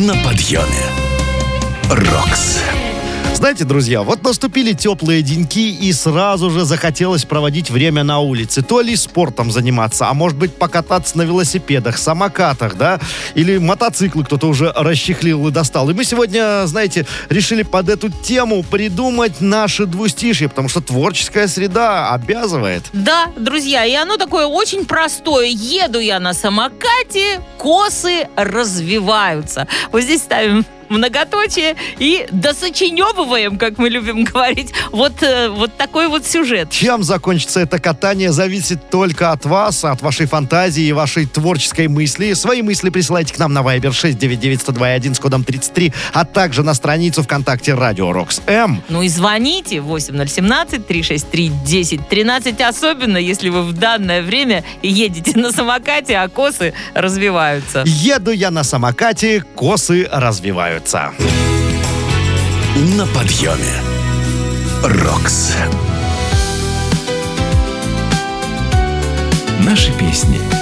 на подъеме. Рокс. Знаете, друзья, вот наступили теплые деньки, и сразу же захотелось проводить время на улице. То ли спортом заниматься, а может быть покататься на велосипедах, самокатах, да? Или мотоциклы кто-то уже расчехлил и достал. И мы сегодня, знаете, решили под эту тему придумать наше двустишье, потому что творческая среда обязывает. Да, друзья, и оно такое очень простое. Еду я на самокате, косы развиваются. Вот здесь ставим многоточие и досочиневываем, как мы любим говорить, вот такой вот сюжет. Чем закончится это катание, зависит только от вас, от вашей фантазии и вашей творческой мысли. Свои мысли присылайте к нам на Viber 699-102-1 с кодом 33, а также на страницу ВКонтакте Радио Рокс М. Ну и звоните 8017-363-1013, особенно если вы в данное время едете на самокате, а косы развиваются. Еду я на самокате, косы развиваются. На подъеме. Рокс. Наши песни.